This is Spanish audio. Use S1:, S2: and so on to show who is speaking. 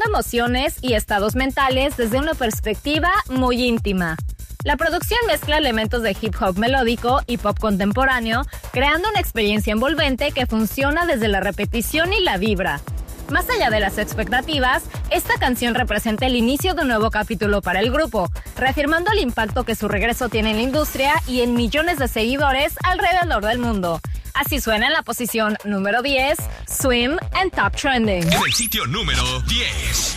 S1: explorando emociones y estados mentales desde una perspectiva muy íntima. La producción mezcla elementos de hip hop melódico y pop contemporáneo, creando una experiencia envolvente que funciona desde la repetición y la vibra. Más allá de las expectativas, esta canción representa el inicio de un nuevo capítulo para el grupo, reafirmando el impacto que su regreso tiene en la industria y en millones de seguidores alrededor del mundo. Así suena en la posición número 10, Swim en Top Trending.
S2: En el sitio número 10.